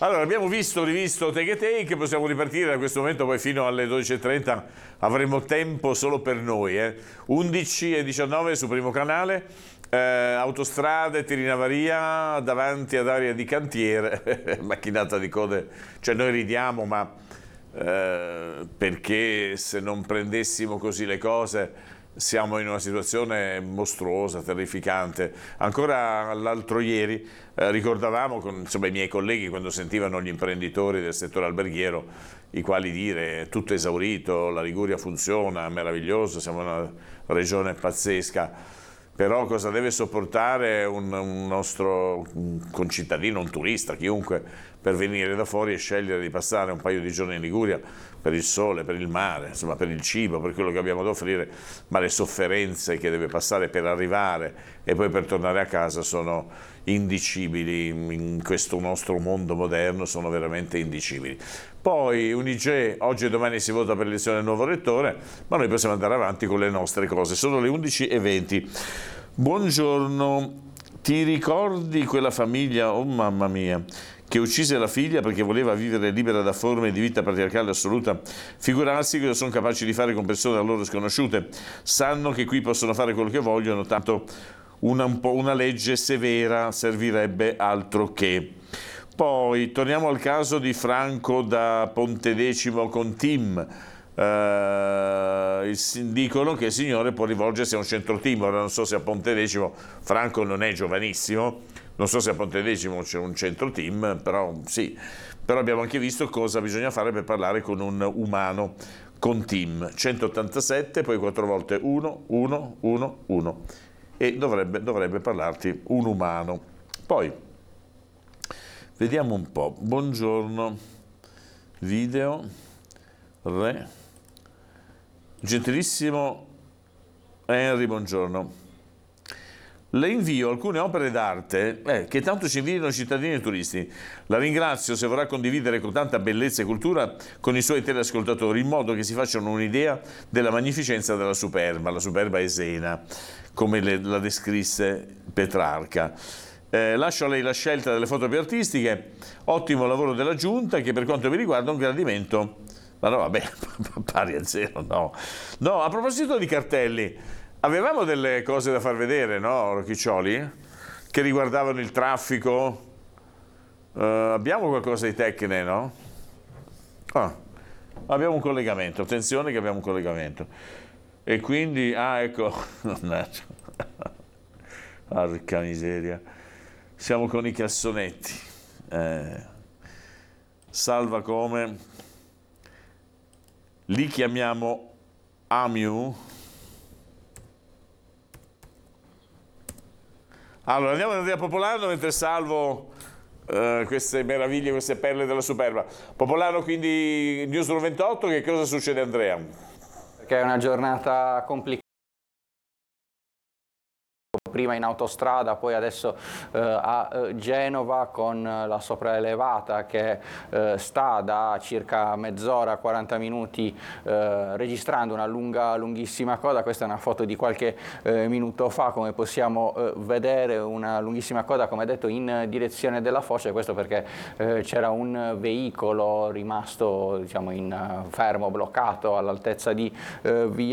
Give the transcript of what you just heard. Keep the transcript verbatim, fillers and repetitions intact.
Allora, abbiamo visto, rivisto Take a Take, possiamo ripartire da questo momento, poi fino alle dodici e trenta avremo tempo solo per noi. Eh. undici e diciannove su Primo Canale, eh, autostrade, Tirinavaria, davanti ad area di cantiere, macchinata di code, cioè noi ridiamo, ma eh, perché se non prendessimo così le cose siamo in una situazione mostruosa, terrificante. Ancora l'altro ieri eh, ricordavamo con insomma, i miei colleghi quando sentivano gli imprenditori del settore alberghiero, i quali dire tutto esaurito, la Liguria funziona, meraviglioso, siamo una regione pazzesca. Però cosa deve sopportare un, un nostro concittadino, un turista, chiunque, per venire da fuori e scegliere di passare un paio di giorni in Liguria per il sole, per il mare, insomma per il cibo, per quello che abbiamo da offrire, ma le sofferenze che deve passare per arrivare e poi per tornare a casa sono indicibili, in questo nostro mondo moderno sono veramente indicibili. Poi U N I G E, oggi e domani si vota per l'elezione del nuovo rettore, ma noi possiamo andare avanti con le nostre cose. Sono le undici e venti. Buongiorno, ti ricordi quella famiglia, oh mamma mia, che uccise la figlia perché voleva vivere libera da forme di vita patriarcale assoluta? Figurarsi cosa sono capaci di fare con persone a loro sconosciute. Sanno che qui possono fare quello che vogliono, tanto una, un po' una legge severa servirebbe, altro che. Poi torniamo al caso di Franco da Pontedecimo con Tim. Uh, dicono che il signore può rivolgersi a un centro team. Ora non so se a Pontedecimo, Franco non è giovanissimo, non so se a Pontedecimo c'è un centro team, però sì, però abbiamo anche visto cosa bisogna fare per parlare con un umano, con Tim. centottantasette, poi quattro volte uno, uno, uno, uno e dovrebbe, dovrebbe parlarti un umano. Poi vediamo un po'. Buongiorno, video, re. Gentilissimo Henry, buongiorno. Le invio alcune opere d'arte eh, che tanto ci invidiano i cittadini e turisti. La ringrazio se vorrà condividere con tanta bellezza e cultura con i suoi teleascoltatori, in modo che si facciano un'idea della magnificenza della Superba, la Superba Esena, come le, la descrisse Petrarca. Eh, lascio a lei la scelta delle foto più artistiche. Ottimo lavoro della Giunta, che per quanto mi riguarda è un gradimento. Ma no, vabbè, pari a zero, no. No, a proposito di cartelli, avevamo delle cose da far vedere, no, Rocchiccioli? Che riguardavano il traffico. Uh, abbiamo qualcosa di Tecne, no? Ah, abbiamo un collegamento, attenzione che abbiamo un collegamento. E quindi, ah, ecco, mannaggia. Porca miseria. Siamo con i cassonetti. Eh, salva come... Li chiamiamo Amiu. Allora andiamo ad Andrea Popolano mentre salvo uh, queste meraviglie, queste perle della Superba. Popolano, quindi Newsroom ventotto, che cosa succede, Andrea? Perché è una giornata complicata. Prima in autostrada, poi adesso eh, a eh, Genova con la sopraelevata che eh, sta da circa mezz'ora, quaranta minuti eh, registrando una lunga, lunghissima coda. Questa è una foto di qualche eh, minuto fa, come possiamo eh, vedere, una lunghissima coda, come detto, in direzione della Foce. Questo perché eh, c'era un veicolo rimasto, diciamo, in, uh, fermo, bloccato all'altezza di uh, via